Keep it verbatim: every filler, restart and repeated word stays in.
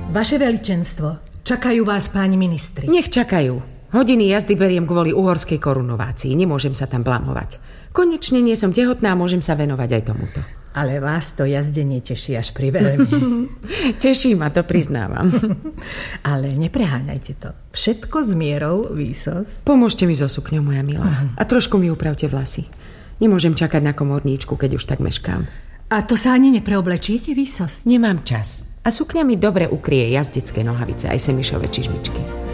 Vaše veličenstvo, čakajú vás páni ministri. Nech čakajú. Hodiny jazdy beriem kvôli uhorskej korunovácii. Nemôžem sa tam blamovať. Konečne nie som tehotná a môžem sa venovať aj tomuto. Ale vás to jazdenie teší až pri veľmi. Teší ma, to priznávam. Ale nepreháňajte to. Všetko s mierou, výsos. Pomôžte mi so sukňou, moja milá. Uh-huh. A trošku mi upravte vlasy. Nemôžem čakať na komorníčku, keď už tak meškám. A to sa ani nepreoblečiete, výsos? Nemám čas. A sukňa mi dobre ukrie jazdecké nohavice, aj semišové čižmičky.